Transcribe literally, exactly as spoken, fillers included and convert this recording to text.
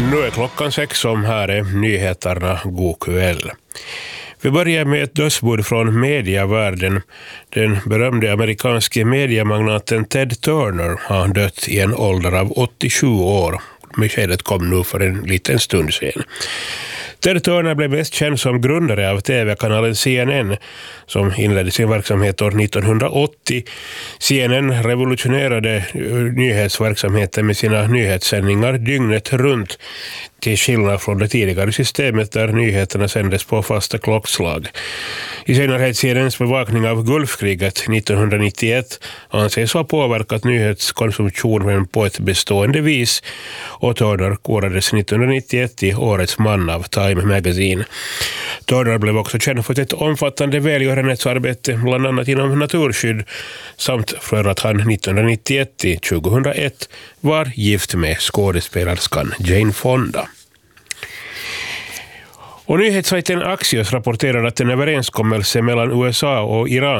Nu är klockan sex som här är nyheterna. God kväll. Vi börjar med ett dödsbud från mediavärlden. Den berömde amerikanske mediamagnaten Ted Turner har dött i en ålder av åttiosju år. Beskedet kom nu för en liten stund sedan. Ted Turner blev mest känd som grundare av tv-kanalen C N N som inledde sin verksamhet år nittonhundraåttio. C N N revolutionerade nyhetsverksamheten med sina nyhetssändningar dygnet runt, till skillnad från det tidigare systemet där nyheterna sändes på fasta klockslag. I synnerhet C N N:s bevakning av Gulfkriget nittonhundranittioett anses ha påverkat nyhetskonsumtionen på ett bestående vis, och Turner korades nittonhundranittioett till årets man av Time Magazine. Turner blev också känd för ett omfattande välgörenhetsarbete bland annat inom naturskydd samt för att han nittonhundranittioett till tjugohundraett var gift med skådespelerskan Jane Fonda. Och nyhetssajten Axios rapporterar att en överenskommelse mellan U S A och Iran